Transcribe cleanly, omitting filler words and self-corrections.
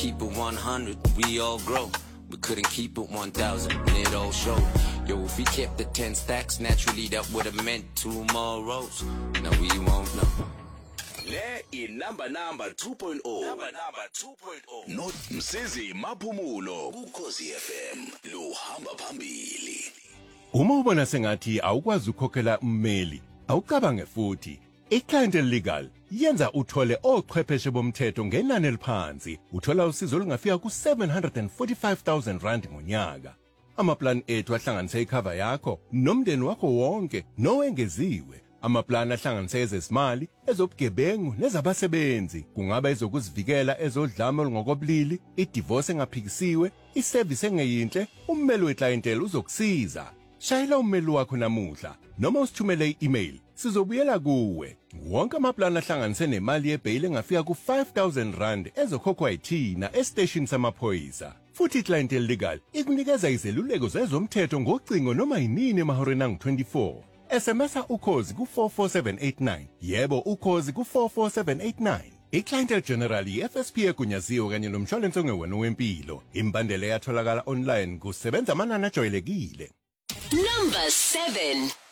Keep it 100, we all grow. We couldn't keep it 1,000, and it all showed. Yo, if we kept the 10 stacks, naturally that would have meant 2 more rows. Now we won't know. Le inamba 2.0. Number 2.0. Not Msizi Maphumulo kuKhosi FM. Luhamba phambili. Uma ubona sengathi awukwazi ukukhokhela ummeli, awucabange futhi. I-Clientele Legal yenza uthole ochwepheshe bomthetho ngenani eliphansi. Uthola usizo olungafika ku-745,000 rand ngonyaka. Amaplan ethu ahlanganise icover yakho nomndeni wakho wonke nowengeziwe. Amaplan ahlanganise ezezimali, ezobugebengu nezabasebenzi. Kungaba ezokuzivikela, ezodlame olungokobulili, idivorce engaphikisiwe, iservice engeyinhle, ummeli weclientele uzokusiza. Shayela ummeli wakho namuhla noma usithumele i-email. Sizobuyela kuwe. Wonke amaplan ahlanganise nemali yebail engafika ku-5,000 rand ezokhokhwa yithina esiteshini samaphoyisa. Futhi iClientele Legal ikunikeza izeluleko zezomthetho ngocingo noma yinini emahoreni angu-24. SMSa ukhozi ku-44789. Yebo, ukhozi ku-44789. iClientele General i-FSP egunyaziwe kanye nomshwalense ongewona wempilo. Imbandela yatholakala online kusebenza amanani ajwayelekile. Number 7.